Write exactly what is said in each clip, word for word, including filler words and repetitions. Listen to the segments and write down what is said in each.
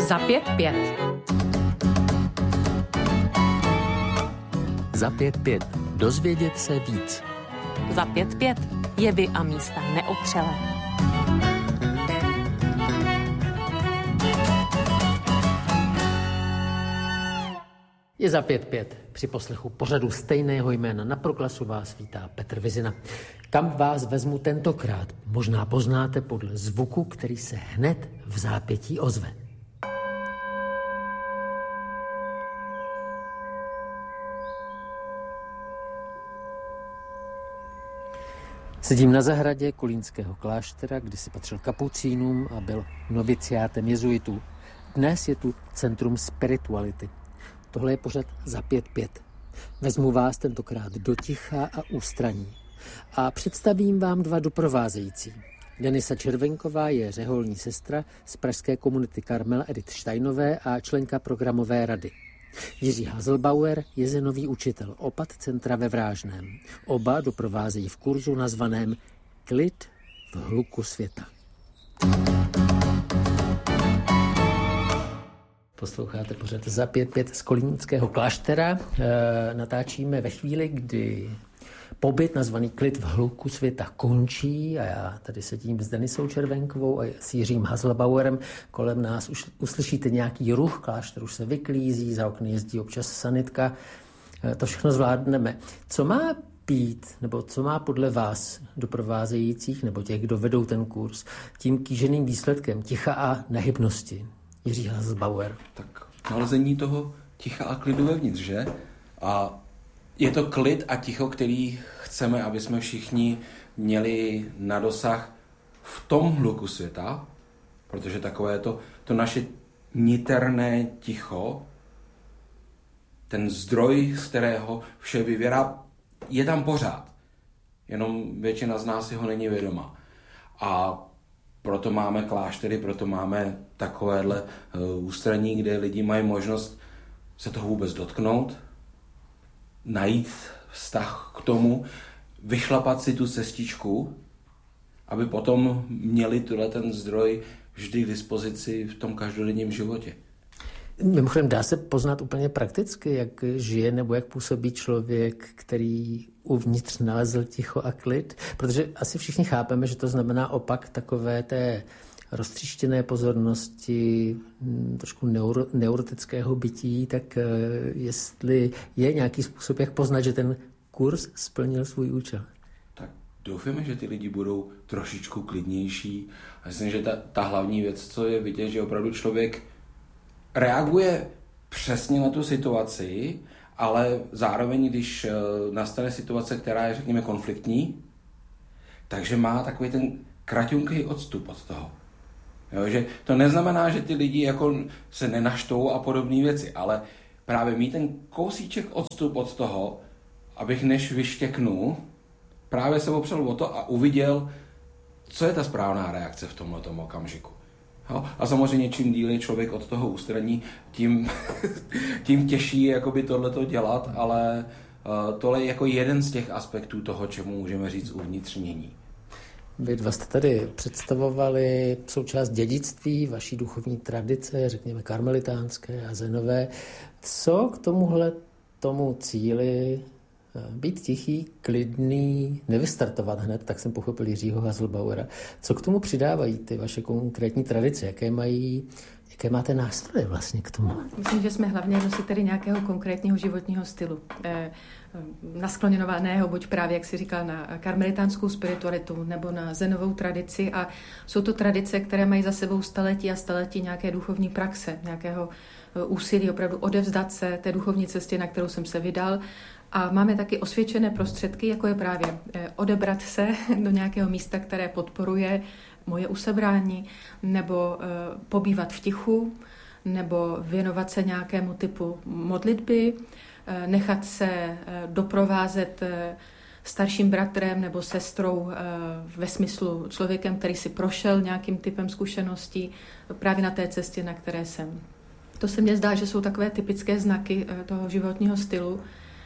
Za pět pět. Za pět pět. Dozvědět se víc. Za pět pět. Jevy a místa neotřelé. Je za pět pět. Při poslechu pořadu stejného jména na Proklasu vás vítá Petr Vizina. Kam vás vezmu tentokrát? Možná poznáte podle zvuku, který se hned v zápětí ozve. Sedím na zahradě Kolínského kláštera, kdy si patřil kapucínům a byl noviciátem jezuitů. Dnes je tu Centrum spirituality. Tohle je pořad Za pět pět. Vezmu vás tentokrát do ticha a ústraní. A představím vám dva doprovázející. Denisa Červenková je řeholní sestra z pražské komunity Karmel Edith Steinové a členka programové rady. Jiří Haselbauer je zenový učitel opat centra ve Vrážném. Oba doprovázejí v kurzu nazvaném Klid v hluku světa. Posloucháte pořad Za pět pět z Kolínského kláštera. E, natáčíme ve chvíli, kdy pobyt nazvaný Klid v hluku světa končí a já tady sedím s Denisou Červenkovou a s Jiřím Haselbauerem. Kolem nás už uslyšíte nějaký ruch, klášter už se vyklízí, za okny jezdí občas sanitka. E, to všechno zvládneme. Co má být, nebo co má podle vás doprovázejících, nebo těch, kdo vedou ten kurz, tím kýženým výsledkem ticha a nehybnosti? Jiří Haselbauer. Tak nalezení toho ticha a klidu vevnitř, že? A je to klid a ticho, který chceme, aby jsme všichni měli na dosah v tom hluku světa, protože takové to, to naše niterné ticho, ten zdroj, z kterého vše vyvěrá, je tam pořád. Jenom většina z nás si ho není vědoma. A proto máme kláštery, proto máme takovéhle uh, ústraní, kde lidi mají možnost se toho vůbec dotknout, najít vztah k tomu, vyšlapat si tu cestičku, aby potom měli tuhle ten zdroj vždy k dispozici v tom každodenním životě. Mimochodem, dá se poznat úplně prakticky, jak žije nebo jak působí člověk, který uvnitř nalezl ticho a klid? Protože asi všichni chápeme, že to znamená opak takové té roztříštěné pozornosti, trošku neuro, neurotického bytí, tak jestli je nějaký způsob, jak poznat, že ten kurz splnil svůj účel? Tak doufáme, že ty lidi budou trošičku klidnější. A myslím, že ta, ta hlavní věc, co je vidět, že opravdu člověk reaguje přesně na tu situaci, ale zároveň, když nastane situace, která je, řekněme, konfliktní, takže má takový ten kratunký odstup od toho. Jo, že to neznamená, že ty lidi jako se nenaštou a podobné věci, ale právě mít ten kousíček odstup od toho, abych než vyštěknu, právě se opřel o to a uviděl, co je ta správná reakce v tomhletom okamžiku. Jo? A samozřejmě čím díl je člověk od toho ústraní, tím, tím těžší je jakoby tohleto dělat, ale uh, tohle je jako jeden z těch aspektů toho, čemu můžeme říct uvnitřnění. Vy dva jste tady představovali součást dědictví vaší duchovní tradice, řekněme karmelitánské a zenové. Co k tomuhle tomu cíli být tichý, klidný, nevystartovat hned, tak jsem pochopil Jiřího Haselbauera. Co k tomu přidávají ty vaše konkrétní tradice? Jaké mají, jaké máte nástroje vlastně k tomu? Myslím, že jsme hlavně nositeli nějakého konkrétního životního stylu. Eh, naskloněnovaného, buď právě, jak jsi říkal, na karmelitánskou spiritualitu nebo na zenovou tradici. A jsou to tradice, které mají za sebou staletí a staletí nějaké duchovní praxe, nějakého úsilí opravdu odevzdat se té duchovní cestě, na kterou jsem se vydal. A máme taky osvědčené prostředky, jako je právě odebrat se do nějakého místa, které podporuje moje usebrání, nebo pobývat v tichu, nebo věnovat se nějakému typu modlitby, nechat se doprovázet starším bratrem nebo sestrou ve smyslu člověkem, který si prošel nějakým typem zkušeností právě na té cestě, na které jsem. To se mně zdá, že jsou takové typické znaky toho životního stylu,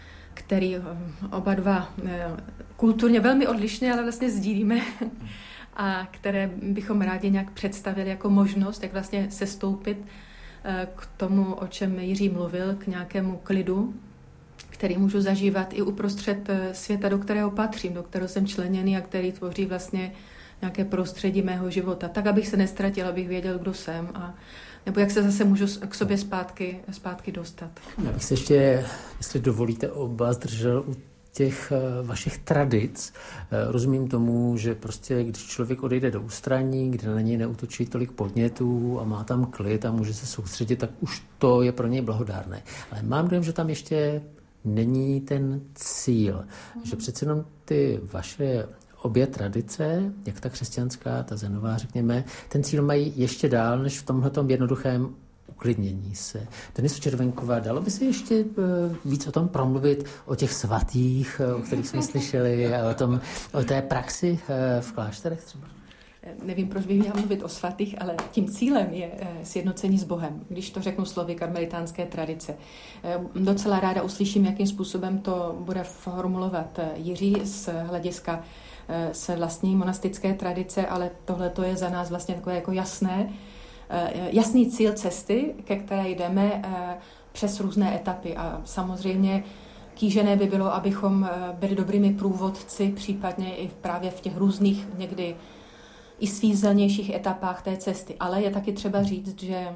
který oba dva kulturně velmi odlišně, ale vlastně sdílíme a které bychom rádi nějak představili jako možnost, jak vlastně sestoupit k tomu, o čem Jiří mluvil, k nějakému klidu, který můžu zažívat i uprostřed světa, do kterého patřím, do kterého jsem členěný a který tvoří vlastně nějaké prostředí mého života. Tak, abych se nestratil, abych věděl, kdo jsem a nebo jak se zase můžu k sobě zpátky, zpátky dostat. Já bych se ještě, jestli dovolíte, oba zdržel u těch vašich tradic. Rozumím tomu, že prostě když člověk odejde do ústraní, kde na něj neútočí tolik podnětů a má tam klid a může se soustředit, tak už to je pro něj blahodárné. Ale mám dojem, že tam ještě není ten cíl. Mm. Že přece jenom ty vaše obě tradice, jak ta křesťanská, ta zenová, řekněme, ten cíl mají ještě dál, než v tomhletom jednoduchém uklidnění se. Denisa Červenková, dalo by se ještě víc o tom promluvit, o těch svatých, o kterých jsme slyšeli, a o, tom, o té praxi v klášterech třeba? Nevím, proč bych měla mluvit o svatých, ale tím cílem je sjednocení s Bohem, když to řeknu slovy karmelitánské tradice. Docela ráda uslyším, jakým způsobem to bude formulovat Jiří z hlediska své vlastní monastické tradice, ale tohle to je za nás vlastně takové jako jasné, jasný cíl cesty, ke které jdeme přes různé etapy. A samozřejmě kýžené by bylo, abychom byli dobrými průvodci, případně i právě v těch různých někdy i svízelnějších etapách té cesty. Ale je taky třeba říct, že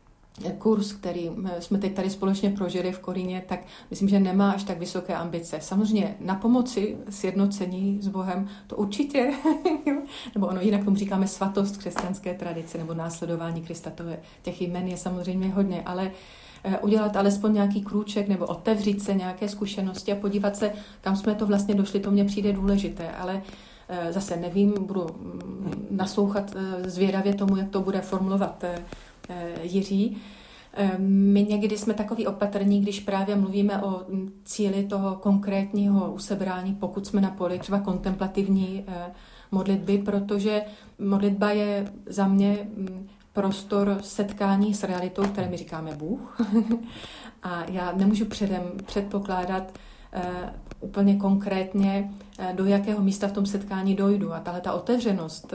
kurz, který jsme teď tady společně prožili v Kolíně, tak myslím, že nemá až tak vysoké ambice. Samozřejmě na pomoci sjednocení s Bohem, to určitě, nebo ono jinak tomu říkáme svatost křesťanské tradice, nebo následování Krista, to je, těch jmen je samozřejmě hodně, ale udělat alespoň nějaký krůček, nebo otevřít se nějaké zkušenosti a podívat se, kam jsme to vlastně došli, to mně přijde důležité, ale zase nevím, budu naslouchat zvědavě tomu, jak to bude formulovat Jiří. My někdy jsme takový opatrní, když právě mluvíme o cíli toho konkrétního usebrání, pokud jsme na poli třeba kontemplativní modlitby, protože modlitba je za mě prostor setkání s realitou, které my říkáme Bůh. A já nemůžu předem předpokládat úplně konkrétně, do jakého místa v tom setkání dojdu. A tahle ta otevřenost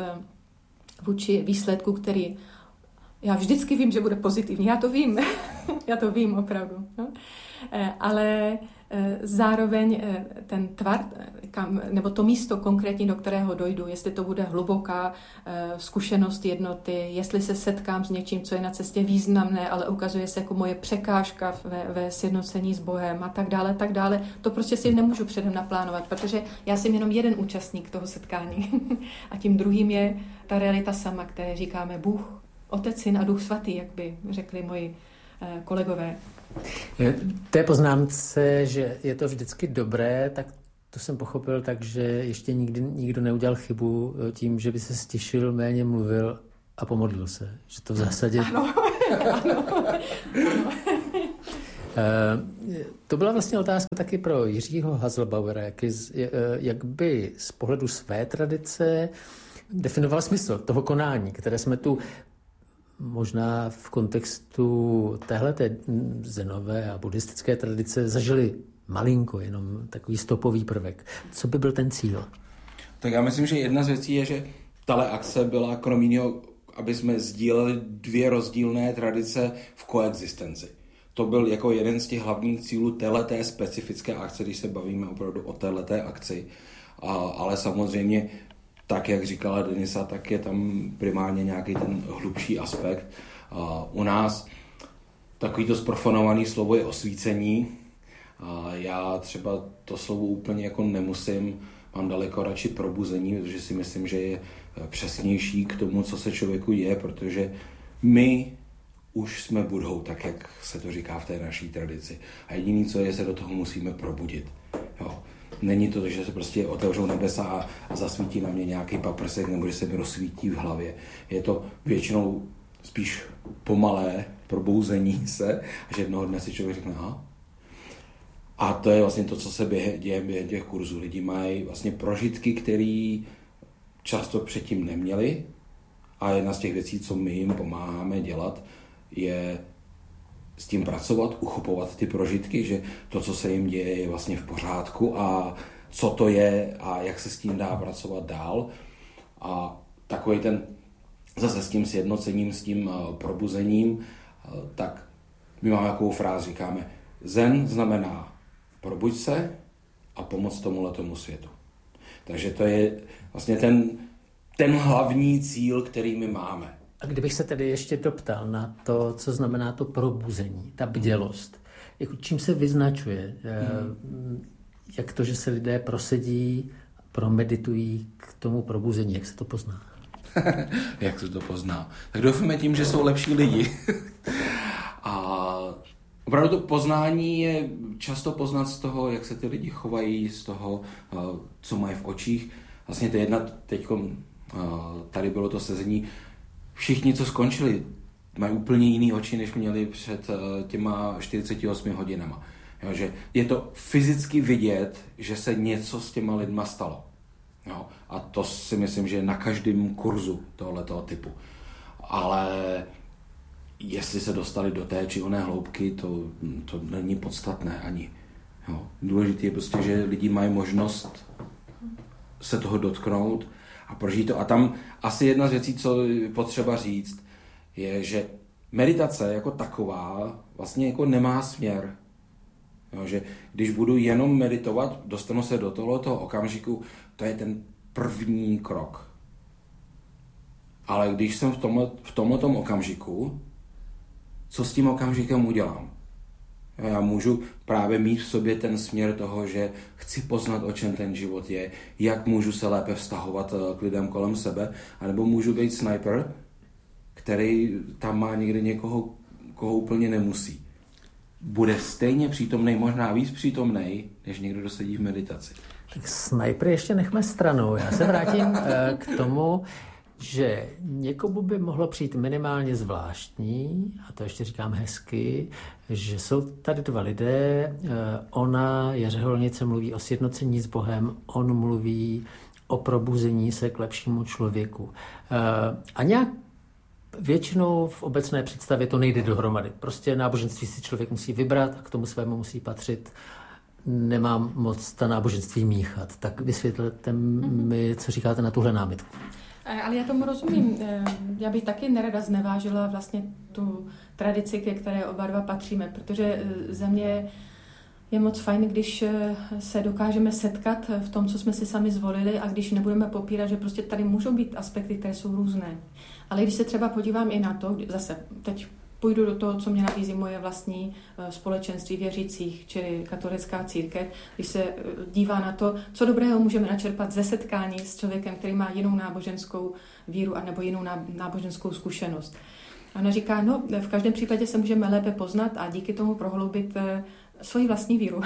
vůči výsledku, který já vždycky vím, že bude pozitivní. Já to vím. Já to vím opravdu. No. Ale zároveň ten tvar, kam, nebo to místo konkrétně, do kterého dojdu, jestli to bude hluboká zkušenost jednoty, jestli se setkám s něčím, co je na cestě významné, ale ukazuje se jako moje překážka ve, ve sjednocení s Bohem a tak dále, tak dále. To prostě si nemůžu předem naplánovat, protože já jsem jenom jeden účastník toho setkání. A tím druhým je ta realita sama, které říkáme Bůh, Otec, Syn a Duch Svatý, jak by řekli moji kolegové. Té poznámce, že je to vždycky dobré, tak to jsem pochopil tak, že ještě nikdy nikdo neudělal chybu tím, že by se stišil, méně mluvil a pomodlil se. Že to v zásadě... Ano, ano, ano. To byla vlastně otázka taky pro Jiřího Haselbauera, jak, jak by z pohledu své tradice definoval smysl toho konání, které jsme tu možná v kontextu téhleté zenové a buddhistické tradice zažili malinko, jenom takový stopový prvek. Co by byl ten cíl? Tak já myslím, že jedna z věcí je, že tahle akce byla krom jiného, aby jsme sdíleli dvě rozdílné tradice v koexistenci. To byl jako jeden z těch hlavních cílů téhleté specifické akce, když se bavíme opravdu o téhleté akci. A, ale samozřejmě tak, jak říkala Denisa, tak je tam primárně nějaký ten hlubší aspekt. A u nás takovýto zprofanovaný slovo je osvícení. A já třeba to slovo úplně jako nemusím, mám daleko radši probuzení, protože si myslím, že je přesnější k tomu, co se člověku je, protože my už jsme budhou, tak jak se to říká v té naší tradici. A jediné, co je, se do toho musíme probudit. Jo. Není to, že se prostě otevřou nebesa a, a zasvítí na mě nějaký paprsek, nebo že se mi rozsvítí v hlavě. Je to většinou spíš pomalé probouzení se, a že jednoho dne si člověk řekne, aha. A to je vlastně to, co se běhe, děje během těch kurzů. Lidi mají vlastně prožitky, které často předtím neměli, a jedna z těch věcí, co my jim pomáháme dělat, je s tím pracovat, uchopovat ty prožitky, že to, co se jim děje, je vlastně v pořádku a co to je a jak se s tím dá pracovat dál. A takový ten, zase s tím sjednocením, s tím probuzením, tak my máme takovou frázi, říkáme, zen znamená probuď se a pomoct tomuhletomu světu. Takže to je vlastně ten, ten hlavní cíl, který my máme. A kdybych se tedy ještě doptal na to, co znamená to probuzení, ta bdělost, jako čím se vyznačuje, hmm. jak to, že se lidé prosedí, promeditují k tomu probuzení, jak se to pozná? Jak se to pozná? Tak doufáme tím, že jsou lepší lidi. A opravdu to poznání je často poznat z toho, jak se ty lidi chovají, z toho, co mají v očích. Vlastně to jedna, teďko, tady bylo to sezení, všichni, co skončili, mají úplně jiný oči, než měli před těma čtyřiceti osmi hodinama. Jo, že je to fyzicky vidět, že se něco s těma lidma stalo. Jo, a to si myslím, že je na každém kurzu tohoto typu. Ale jestli se dostali do té či oné hloubky, to, to není podstatné ani. Jo. Důležité je prostě, že lidi mají možnost se toho dotknout a prožít to. A tam asi jedna z věcí, co je potřeba říct, je, že meditace jako taková vlastně jako nemá směr. Jo, že když budu jenom meditovat, dostanu se do tohoto okamžiku, to je ten první krok. Ale když jsem v tomhle, v tomhletom okamžiku, co s tím okamžikem udělám? Já můžu právě mít v sobě ten směr toho, že chci poznat, o čem ten život je, jak můžu se lépe vztahovat k lidem kolem sebe, anebo můžu být sniper, který tam má někde někoho, koho úplně nemusí. Bude stejně přítomnej, možná víc přítomnej, než někdo, kdo sedí v meditaci. Tak sniper ještě nechme stranou. Já se vrátím k tomu, že někomu by mohlo přijít minimálně zvláštní, a to ještě říkám hezky, že jsou tady dva lidé, ona, Jeřeholnice, mluví o sjednocení s Bohem, on mluví o probuzení se k lepšímu člověku. A nějak většinou v obecné představě to nejde dohromady. Prostě náboženství si člověk musí vybrat a k tomu svému musí patřit. Nemám moc ta náboženství míchat. Tak vysvětlete mi, co říkáte na tuhle námitku. Ale já tomu rozumím. Já bych taky nerada znevážila vlastně tu tradici, ke které oba dva patříme, protože za mě je moc fajn, když se dokážeme setkat v tom, co jsme si sami zvolili a když nebudeme popírat, že prostě tady můžou být aspekty, které jsou různé. Ale když se třeba podívám i na to, zase teď půjdu do toho, co mě nabízí moje vlastní společenství věřících, čili katolická církev, když se dívá na to, co dobrého můžeme načerpat ze setkání s člověkem, který má jinou náboženskou víru anebo jinou náboženskou zkušenost. A ona říká, no v každém případě se můžeme lépe poznat a díky tomu prohloubit svoji vlastní víru.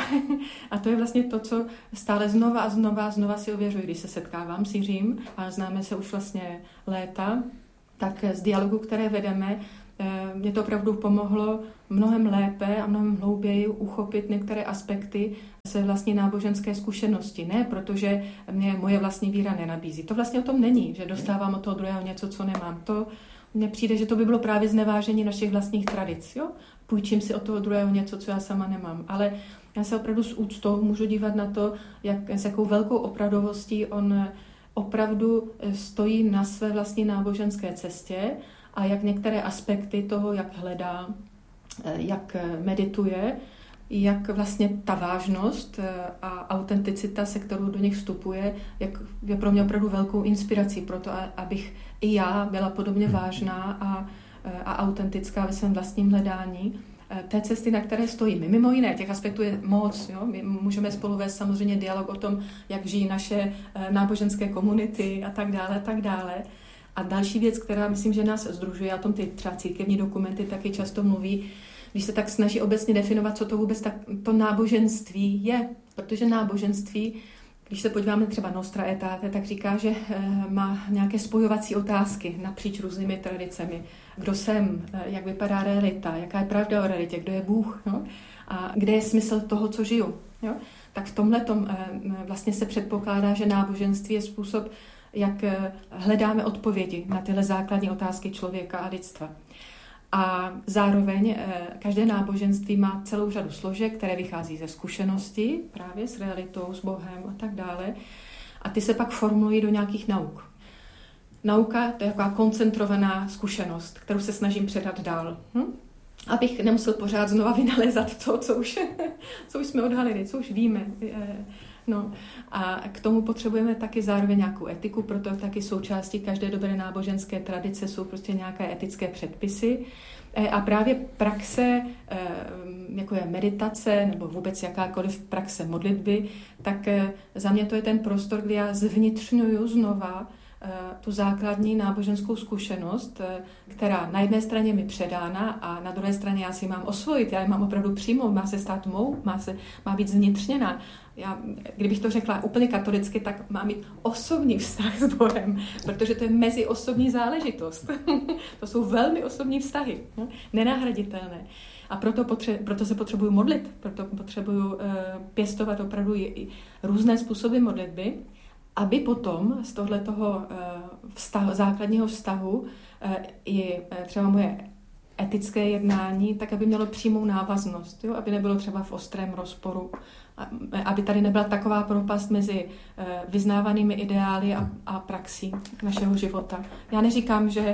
A to je vlastně to, co stále znova a znova a znova si ověřuji, když se setkávám s Jiřím a známe se už vlastně léta, tak z dialogu, které vedeme, mě to opravdu pomohlo mnohem lépe a mnohem hlouběji uchopit některé aspekty své vlastní náboženské zkušenosti. Ne, protože mě moje vlastní víra nenabízí. To vlastně o tom není, že dostávám od toho druhého něco, co nemám. To mně přijde, že to by bylo právě znevážení našich vlastních tradic. Jo? Půjčím si od toho druhého něco, co já sama nemám. Ale já se opravdu s úctou můžu dívat na to, jak, s jakou velkou opravdovostí on opravdu stojí na své vlastní náboženské cestě a jak některé aspekty toho, jak hledá, jak medituje, jak vlastně ta vážnost a autenticita, se kterou do nich vstupuje, jak je pro mě opravdu velkou inspirací pro to, abych i já byla podobně vážná a, a autentická ve svém vlastním hledání té cesty, na které stojíme. Mimo jiné, těch aspektů je moc. Jo? My můžeme spolu vést samozřejmě dialog o tom, jak žijí naše náboženské komunity a tak dále, a tak dále. A další věc, která myslím, že nás sdružuje, a o tom ty třeba církevní dokumenty taky často mluví, když se tak snaží obecně definovat, co to vůbec tak, to náboženství je. Protože náboženství, když se podíváme třeba Nostra Aetate, tak říká, že má nějaké spojovací otázky napříč různými tradicemi. Kdo jsem, jak vypadá realita, jaká je pravda o realitě, kdo je Bůh, no? A kde je smysl toho, co žiju. Jo? Tak v tomhletom vlastně se předpokládá, že náboženství je způsob, jak hledáme odpovědi na tyhle základní otázky člověka a lidstva. A zároveň každé náboženství má celou řadu složek, které vychází ze zkušenosti, právě s realitou, s Bohem a tak dále. A ty se pak formulují do nějakých nauk. Nauka to je taková koncentrovaná zkušenost, kterou se snažím předat dál. Hm? abych nemusel pořád znova vynalézat to, co už, co už jsme odhalili, co už víme. No, a k tomu potřebujeme taky zároveň nějakou etiku, proto taky součástí každé dobré náboženské tradice jsou prostě nějaké etické předpisy. A právě praxe, jako je meditace nebo vůbec jakákoliv praxe modlitby, tak za mě to je ten prostor, kdy já zvnitřňuju znova tu základní náboženskou zkušenost, která na jedné straně mi předána a na druhé straně já si mám osvojit, já ji mám opravdu přijmout, má se stát mou, má, se, má být zvnitřněna. Já, kdybych to řekla úplně katolicky, tak má mít osobní vztah s Bohem, protože to je meziosobní záležitost. To jsou velmi osobní vztahy, no? Nenahraditelné. A proto, potře- proto se potřebuju modlit, proto potřebuju uh, pěstovat opravdu i různé způsoby modlitby, aby potom z tohletoho vztahu, základního vztahu i třeba moje etické jednání, tak aby mělo přímou návaznost, jo? Aby nebylo třeba v ostrém rozporu, aby tady nebyla taková propast mezi vyznávanými ideály a, a praxí našeho života. Já neříkám, že,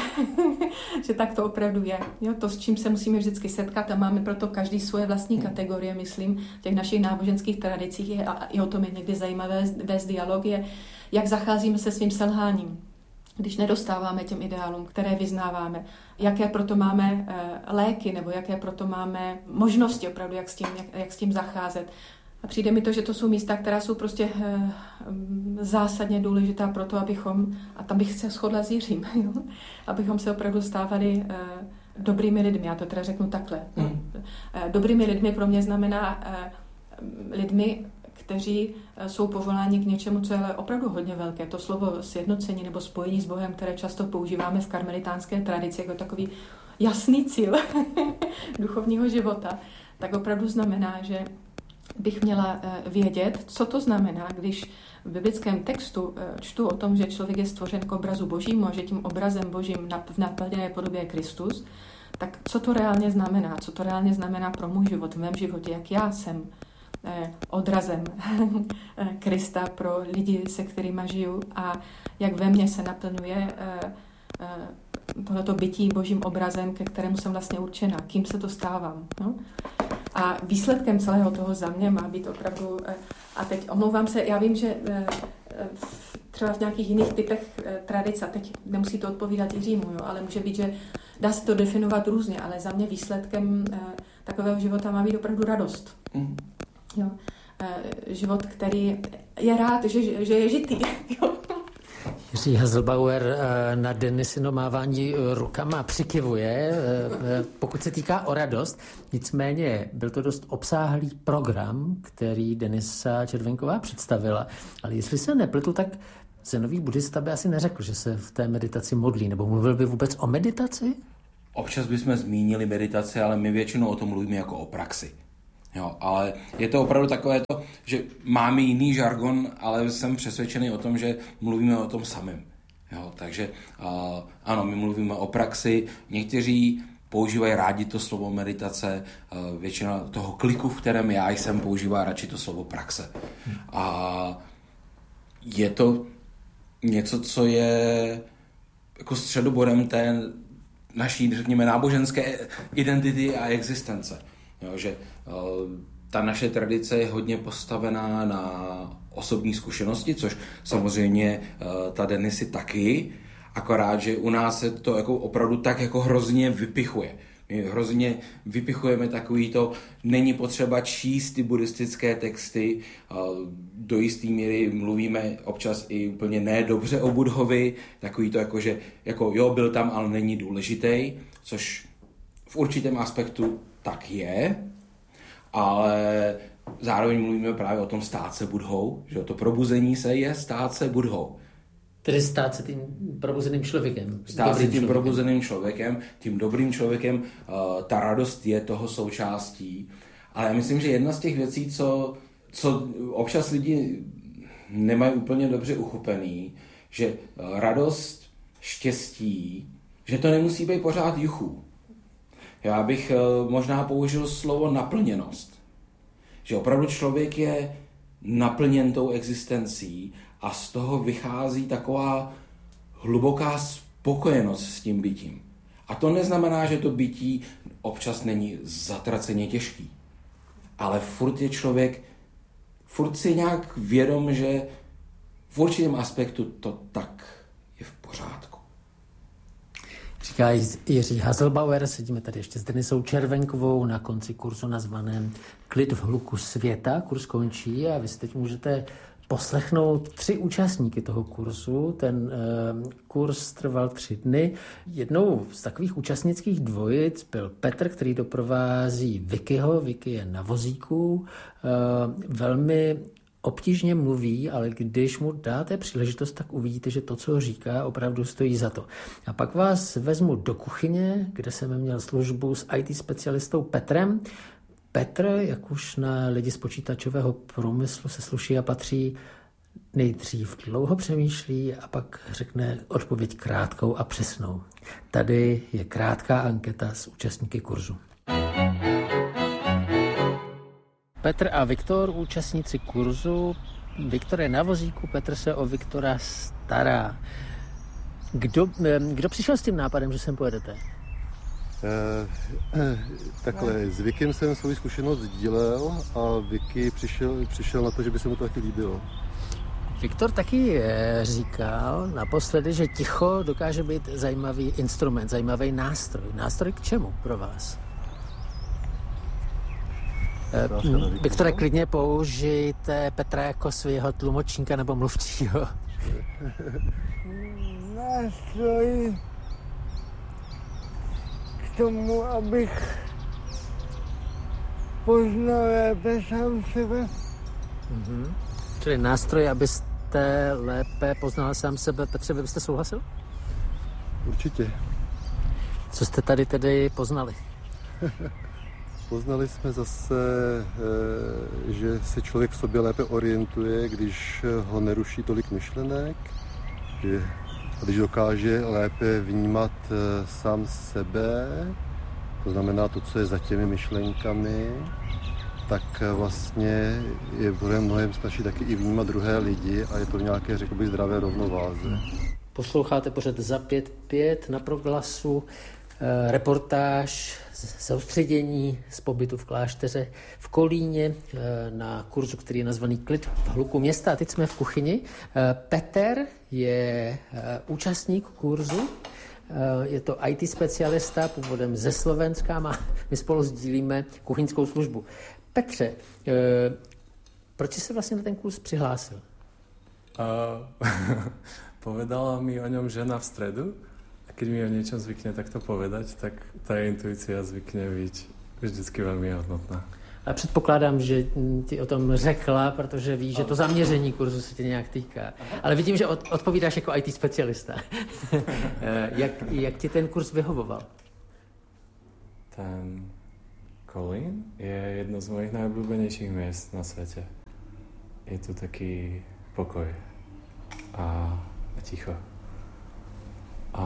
že tak to opravdu je. Jo? To, s čím se musíme vždycky setkat a máme proto každý svoje vlastní kategorie, myslím, v těch našich náboženských tradicích je, a i o tom je někdy zajímavé vést dialog, je, jak zacházíme se svým selháním, když nedostáváme těm ideálům, které vyznáváme. Jaké proto máme e, léky, nebo jaké proto máme možnosti opravdu, jak s tím, jak, jak s tím zacházet. A přijde mi to, že to jsou místa, která jsou prostě e, zásadně důležitá pro to, abychom, a tam bych se shodla s Jiřím, jo? Abychom se opravdu stávali e, dobrými lidmi. Já to teda řeknu takhle. Mm. E, dobrými lidmi pro mě znamená e, lidmi, kteří jsou povoláni k něčemu, co je opravdu hodně velké. To slovo sjednocení nebo spojení s Bohem, které často používáme v karmelitánské tradici jako takový jasný cíl duchovního života, tak opravdu znamená, že bych měla vědět, co to znamená, když v biblickém textu čtu o tom, že člověk je stvořen k obrazu Božímu a že tím obrazem Božím v naplněné podobě je Kristus, tak co to reálně znamená? Co to reálně znamená pro můj život, v mém životě, jak já jsem odrazem Krista pro lidi, se kterými žiju a jak ve mně se naplňuje tohleto bytí Božím obrazem, ke kterému jsem vlastně určena, kým se to stávám. No? A výsledkem celého toho za mě má být opravdu, a teď omlouvám se, já vím, že třeba v nějakých jiných typech tradic, a teď nemusí to odpovídat Jiřímu, jo, ale může být, že dá se to definovat různě, ale za mě výsledkem takového života má být opravdu radost. Mm. Jo. Život, který je rád, že, že je žitý. Jo. Jiří Haselbauer na Denisino mávání rukama přikivuje, pokud se týká o radost. Nicméně byl to dost obsáhlý program, který Denisa Červenková představila. Ale jestli se nepletu, tak zenový buddhista by asi neřekl, že se v té meditaci modlí, nebo mluvil by vůbec o meditaci? Občas bychom zmínili meditaci, ale my většinou o tom mluvíme jako o praxi. Jo, ale je to opravdu takové to, že máme jiný žargon, ale jsem přesvědčený o tom, že mluvíme o tom samém. Jo, takže uh, ano, my mluvíme o praxi. Někteří používají rádi to slovo meditace, uh, většina toho kliku, v kterém já jsem, používá radši to slovo praxe. Hmm. A je to něco, co je jako středobodem té naší, řekněme, náboženské identity a existence. Jo, že uh, ta naše tradice je hodně postavená na osobní zkušenosti, což samozřejmě uh, ta Denisy taky, akorát, že u nás se to jako opravdu tak jako hrozně vypichuje. My hrozně vypichujeme takový to, není potřeba číst ty buddhistické texty, uh, do jisté míry mluvíme občas i úplně nedobře o Buddhovi, takový to jako, že jako jo, byl tam, ale není důležitý, což v určitém aspektu tak je, ale zároveň mluvíme právě o tom stát se Buddhou, že to probuzení se je stát se Buddhou. Tedy stát se tím probuzeným člověkem. Stát se tím člověkem. probuzeným člověkem, tím dobrým člověkem, uh, ta radost je toho součástí. Ale já myslím, že jedna z těch věcí, co, co občas lidi nemají úplně dobře uchopený, že uh, radost, štěstí, že to nemusí být pořád juchu. Já bych možná použil slovo naplněnost. Že opravdu člověk je naplněn tou existencí a z toho vychází taková hluboká spokojenost s tím bytím. A to neznamená, že to bytí občas není zatraceně těžký. Ale furt je člověk, furt si nějak vědom, že v určitém aspektu to tak je v pořádku. Říká Jiří Haselbauer, sedíme tady ještě s Denisou Červenkovou na konci kurzu nazvaném Klid v hluku světa. Kurs končí a vy si teď můžete poslechnout tři účastníky toho kurzu. Ten eh, kurz trval tři dny. Jednou z takových účastnických dvojic byl Petr, který doprovází Vickyho. Vicky je na vozíku. Eh, velmi obtížně mluví, ale když mu dáte příležitost, tak uvidíte, že to, co říká, opravdu stojí za to. A pak vás vezmu do kuchyně, kde jsem měl službu s í té specialistou Petrem. Petr, jak už na lidi z počítačového průmyslu se sluší a patří, nejdřív dlouho přemýšlí a pak řekne odpověď krátkou a přesnou. Tady je krátká anketa s účastníky kurzu. Petr a Viktor, účastníci kurzu. Viktor je na vozíku, Petr se o Viktora stará. Kdo, kdo přišel s tím nápadem, že sem pojedete? Eh, eh, takhle, s Vikem jsem svou zkušenost sdílel a Vicky přišel, přišel na to, že by se mu to taky líbilo. Viktor taky říkal naposledy, že ticho dokáže být zajímavý instrument, zajímavý nástroj. Nástroj k čemu pro vás? Viktore, klidně použijte Petra jako svého tlumočníka nebo mluvčího. Nástroj k tomu, abych poznal lépe sám sebe. Mm-hmm. Čili nástroj, abyste lépe poznal sám sebe. Petře, vy byste souhlasil? Určitě. Co jste tady tedy poznali? Poznali jsme zase, že se člověk v sobě lépe orientuje, když ho neruší tolik myšlenek, že když dokáže lépe vnímat sám sebe, to znamená to, co je za těmi myšlenkami, tak vlastně je bude mnohem snažší taky i vnímat druhé lidi a je to v nějaké, řekl bych, zdravé rovnováze. Posloucháte pořád Za pět pět na Proglasu, eh, reportáž z soustředění z pobytu v klášteře v Kolíně eh, na kurzu, který je nazvaný Klid v hluku města. A teď jsme v kuchyni. Eh, Petr je eh, účastník kurzu. Je to í té specialista, původem ze Slovenska, a my spolu sdílíme kuchyňskou službu. Petře, proč jsi se vlastně na ten kurz přihlásil? Uh, povedala mi o ňom žena v stredu a keď mi o niečom zvykne takto povedať, tak tá intuícia zvykne byť vždycky veľmi hodnotná. A předpokládám, že ti o tom řekla, protože ví, že to zaměření kurzu se tě nějak týká. Ale vidím, že odpovídáš jako í té specialista. jak, jak ti ten kurz vyhovoval? Ten Kolín je jedno z mojich najobľúbenejších miest na svete. Je tu taký pokoj a ticho. A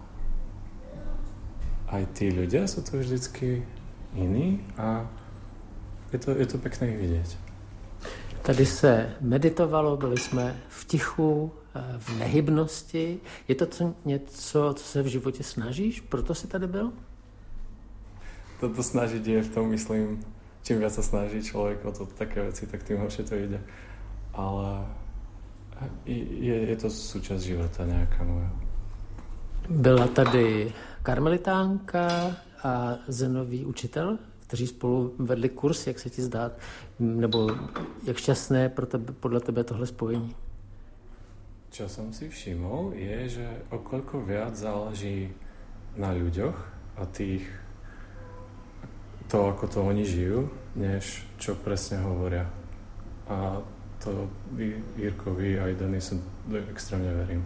aj tí ľudia sú tu vždycky iní a Je to, je to pěkné vidět. Tady se meditovalo, byli jsme v tichu, v nehybnosti. Je to co, něco, co se v životě snažíš? Proto jsi tady byl? Toto snažiť je v tom, myslím, čím viac sa snaží človek o to také veci, tak tým horšie to ide. Ale je, je to súčasť života nejaká moja. Byla tady karmelitánka a zenový učitel, kteří spolu vedli kurz, jak se ti zdá, nebo jak šťastné pro tebe, podle tebe tohle spojení? Čo som si všimol, je, že okoľko viac záleží na ľuďoch a tých, to, ako to oni žijú, než čo presne hovoria. A to Jirkovi a Denisu extrémně verím.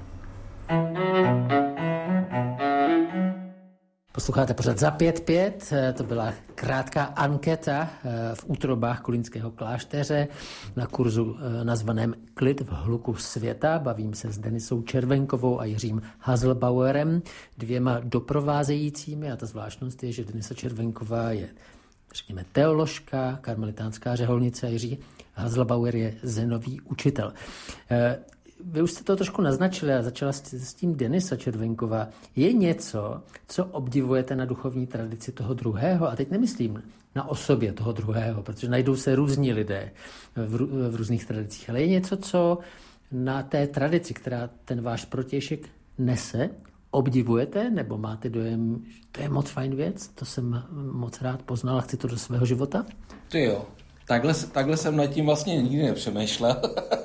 Posloucháte pořád Za pět pět, to byla krátká anketa v útrobách kolínského klášteře na kurzu nazvaném Klid v hluku světa. Bavím se s Denisou Červenkovou a Jiřím Haselbauerem, dvěma doprovázejícími, a ta zvláštnost je, že Denisa Červenková je, řekněme, teoložka, karmelitánská řeholnice, a Jiří Haselbauer je zenový učitel. vy už jste to trošku naznačili a začala jste s tím Denisa Červenková. Je něco, co obdivujete na duchovní tradici toho druhého? A teď nemyslím na osobě toho druhého, protože najdou se různí lidé v, v různých tradicích, ale je něco, co na té tradici, která ten váš protějšek nese, obdivujete, nebo máte dojem, že to je moc fajn věc, to jsem moc rád poznal a chci to do svého života? Ty jo, takhle, takhle jsem nad tím vlastně nikdy nepřemýšlel.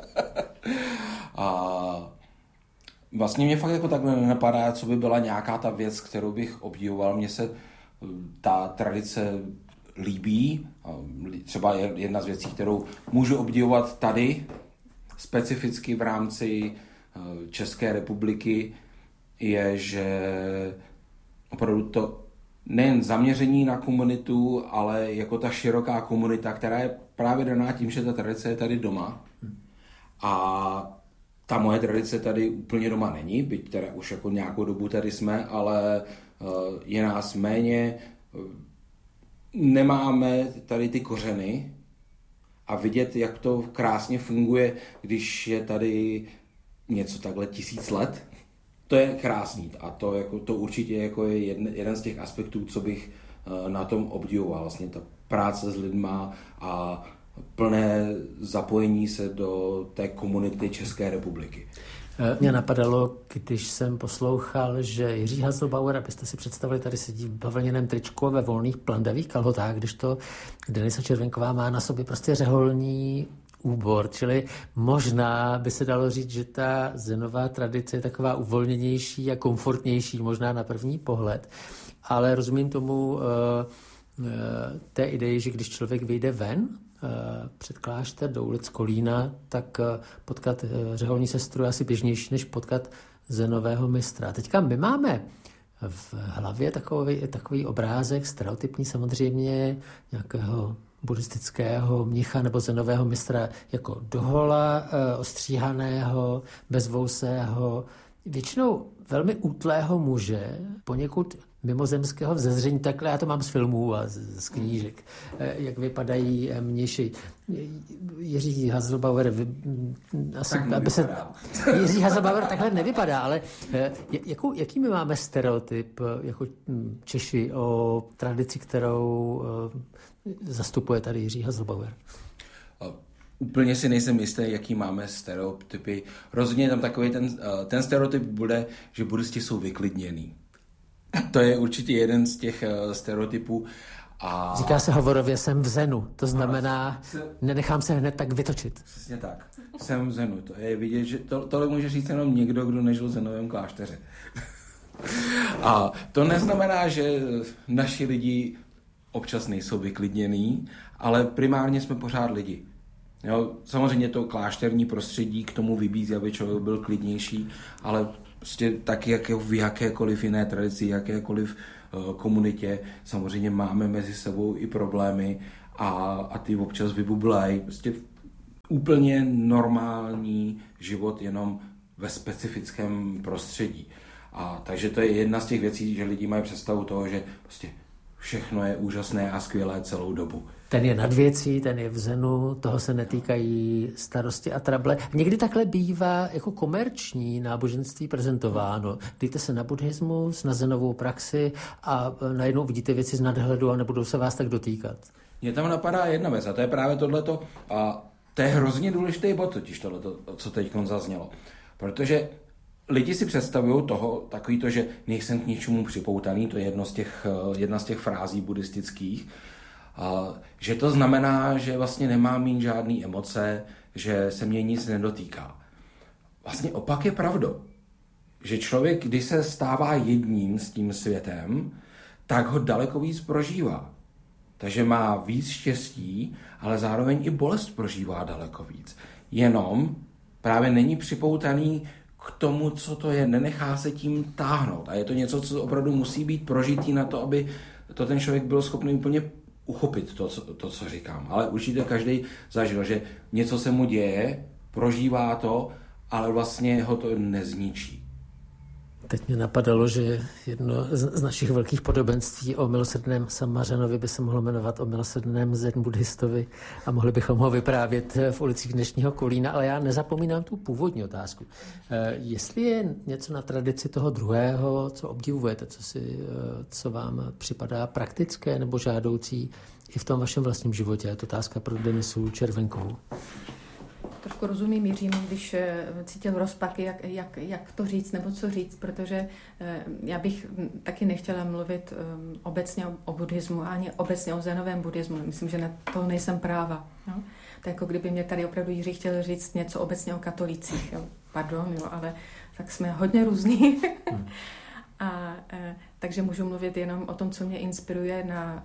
A vlastně mě fakt jako takhle nenapadá, co by byla nějaká ta věc, kterou bych obdivoval. Mně se ta tradice líbí. Třeba jedna z věcí, kterou můžu obdivovat tady, specificky v rámci České republiky, je, že opravdu to nejen zaměření na komunitu, ale jako ta široká komunita, která je právě daná tím, že ta tradice je tady doma. A ta moje tradice tady úplně doma není, byť teda už jako nějakou dobu tady jsme, ale je nás méně, nemáme tady ty kořeny a vidět, jak to krásně funguje, když je tady něco takhle tisíc let, to je krásný a to, jako, to určitě jako je jeden, jeden z těch aspektů, co bych na tom obdivoval. Vlastně ta práce s lidma a plné zapojení se do té komunity České republiky. Mě napadalo, když jsem poslouchal, že Jiří Haselbauer, abyste si představili, tady sedí v bavlněném tričku a ve volných plandavých kalhotách, když to Denisa Červenková má na sobě prostě řeholní úbor, čili možná by se dalo říct, že ta zenová tradice je taková uvolněnější a komfortnější, možná na první pohled, ale rozumím tomu uh, uh, té ideji, že když člověk vyjde ven uh, před klášter do ulic Kolína, tak uh, potkat uh, řeholní sestru je asi běžnější, než potkat zenového mistra. Teďka my máme v hlavě takový, takový obrázek, stereotypní samozřejmě, nějakého buddhistického mnicha nebo zenového mistra jako dohola, ostříhaného, bezvousého, většinou velmi útlého muže, poněkud mimozemského vzezření. Takhle já to mám z filmů a z, z knížek, jak vypadají mniši. Jiří Haselbauer vy, asi, aby se, Jiří Haselbauer takhle nevypadá, ale jakou, jaký my máme stereotyp jako Češi o tradici, kterou zastupuje tady Jiří Haselbauer? Úplně si nejsem jistý, jaký máme stereotypy. Rozhodně tam takový ten, ten stereotyp bude, že buddhisti jsou vyklidněný. To je určitě jeden z těch stereotypů. A... Říká se hovorově, jsem v zenu. To znamená, se... nenechám se hned tak vytočit. Přesně tak. Jsem v zenu. To je vidět, že to, tohle může říct jenom někdo, kdo nežil v zenovém klášteře. A to neznamená, že naši lidi občas nejsou vyklidněný, ale primárně jsme pořád lidi. Jo, samozřejmě to klášterní prostředí k tomu vybízí, aby člověk byl klidnější, ale prostě tak, jak v jakékoliv jiné tradici, jakékoliv uh, komunitě, samozřejmě máme mezi sebou i problémy a, a ty občas vybublají. Prostě úplně normální život jenom ve specifickém prostředí. A takže to je jedna z těch věcí, že lidi mají představu toho, že prostě všechno je úžasné a skvělé celou dobu. Ten je nad věcí, ten je v zenu, toho se netýkají starosti a trable. Někdy takhle bývá jako komerční náboženství prezentováno. Dejte se na buddhismus, na zenovou praxi a najednou vidíte věci z nadhledu a nebudou se vás tak dotýkat. Mně tam napadá jedna věc a to je právě tohleto. A to je hrozně důležitý bod, totiž tohleto, co teď zaznělo. Protože lidi si představují toho, takový to, že nejsem k něčemu připoutaný, to je jedno z těch, jedna z těch frází buddhistických, a že to znamená, že vlastně nemám mít žádný emoce, že se mě nic nedotýká. Vlastně opak je pravdou. Že člověk, když se stává jedním s tím světem, tak ho daleko víc prožívá. Takže má víc štěstí, ale zároveň i bolest prožívá daleko víc. Jenom právě není připoutaný k tomu, co to je, nenechá se tím táhnout. A je to něco, co opravdu musí být prožitý na to, aby to ten člověk byl schopný úplně uchopit to, co, to, co říkám. Ale určitě každý zažil, že něco se mu děje, prožívá to, ale vlastně ho to nezničí. Teď mě napadalo, že jedno z našich velkých podobenství o milosrdném Samařanovi by se mohlo jmenovat o milosrdném zen buddhistovi a mohli bychom ho vyprávět v ulicích dnešního Kolína, ale já nezapomínám tu původní otázku. Jestli je něco na tradici toho druhého, co obdivujete, co, si, co vám připadá praktické nebo žádoucí i v tom vašem vlastním životě, je to otázka pro Denisu Červenkovou. Trošku rozumím Jiřímu, když cítil rozpaky, jak, jak, jak to říct nebo co říct, protože já bych taky nechtěla mluvit obecně o buddhismu, ani obecně o zenovém buddhismu. Myslím, že na to nejsem práva. No? To je jako kdyby mě tady opravdu Jiří chtěl říct něco obecně o katolících. Jo? Pardon, jo, ale tak jsme hodně různí. Hmm. A, takže můžu mluvit jenom o tom, co mě inspiruje na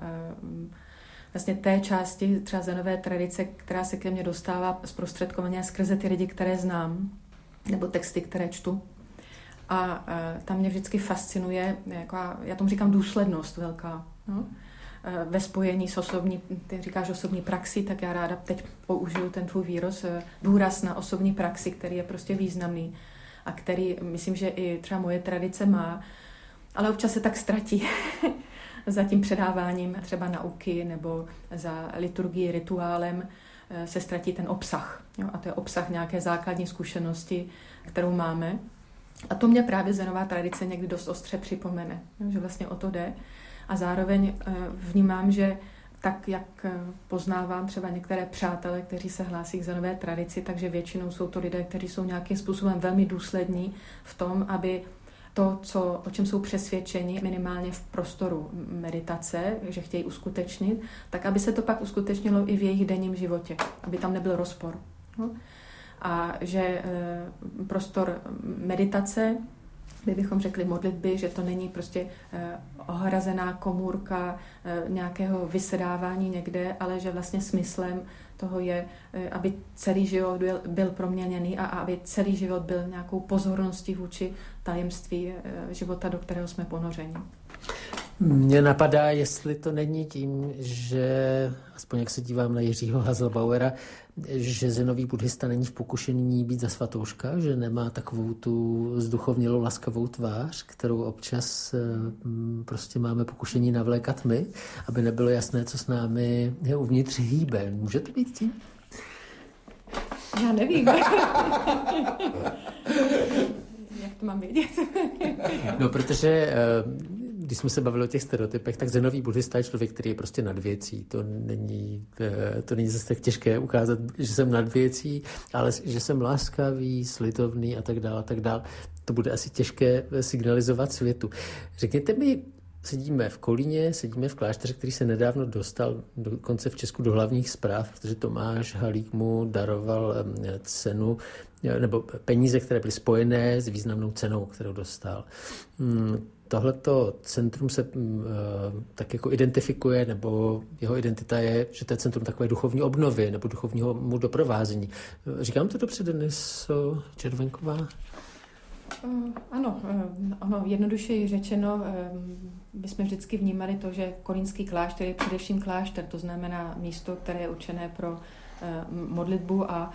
vlastně té části třeba zenové tradice, která se ke mně dostává zprostředkovaně skrze ty lidi, které znám, nebo texty, které čtu. A, a tam mě vždycky fascinuje, jako já tomu říkám důslednost velká. No? Ve spojení s osobní, ty říkáš osobní praxi, tak já ráda teď použiju ten tvůj výraz, důraz na osobní praxi, který je prostě významný a který, myslím, že i třeba moje tradice má, ale občas se tak ztratí. Za tím předáváním třeba nauky nebo za liturgii, rituálem se ztratí ten obsah. Jo? A to je obsah nějaké základní zkušenosti, kterou máme. A to mě právě zenová tradice někdy dost ostře připomene, jo? Že vlastně o to jde. A zároveň vnímám, že tak, jak poznávám třeba některé přátele, kteří se hlásí k zenové tradici, takže většinou jsou to lidé, kteří jsou nějakým způsobem velmi důslední v tom, aby to, co, o čem jsou přesvědčeni, minimálně v prostoru meditace, že chtějí uskutečnit, tak aby se to pak uskutečnilo i v jejich denním životě, aby tam nebyl rozpor. No? A že e, prostor meditace, kdybychom řekli modlitby, že to není prostě e, ohrazená komůrka e, nějakého vysedávání někde, ale že vlastně smyslem toho je, aby celý život byl, byl proměněný a aby celý život byl nějakou pozorností vůči tajemství života, do kterého jsme ponořeni. Mně napadá, jestli to není tím, že, aspoň jak se dívám na Jiřího Haselbauera, že zenový buddhista není v pokušení být za svatouška, že nemá takovou tu zduchovnělou laskavou tvář, kterou občas prostě máme pokušení navlékat my, aby nebylo jasné, co s námi je uvnitř hýbe. Může to být tím? Já nevím. Jak to mám vědět? No, protože když jsme se bavili o těch stereotypech, tak zenový buddhista je člověk, který je prostě nad věcí. To není, to není zase tak těžké ukázat, že jsem nad věcí, ale že jsem láskavý, slitovný a tak dále, a tak dále. To bude asi těžké signalizovat světu. Řekněte mi, sedíme v Kolíně, sedíme v klášteře, který se nedávno dostal dokonce v Česku do hlavních zpráv, protože Tomáš Halík mu daroval cenu nebo peníze, které byly spojené s významnou cenou, kterou dostal. Tohleto centrum se uh, tak jako identifikuje, nebo jeho identita je, že to je centrum takové duchovní obnovy nebo duchovního mu doprovázení. Říkám to dobře, Deniso Červenková? Uh, ano, uh, ono jednodušeji řečeno, uh, my jsme vždycky vnímali to, že kolínský klášter je především klášter, to znamená místo, které je určené pro uh, modlitbu a